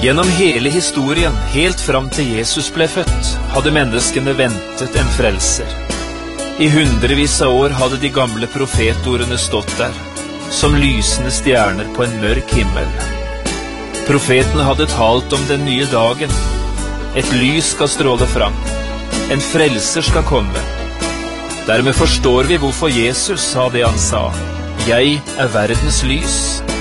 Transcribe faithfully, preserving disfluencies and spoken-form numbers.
Gjennom hele historien, helt fram til Jesus ble født, hadde menneskene ventet en frelser. I hundrevis av år hadde de gamle profetordene stått der, som lysende stjerner på en mørk himmel. Profetene hadde talt om den nye dagen. Et lys skal stråle fram. En frelser skal komme. Dermed forstår vi hvorfor Jesus sa det han sa. Jeg er verdens lys.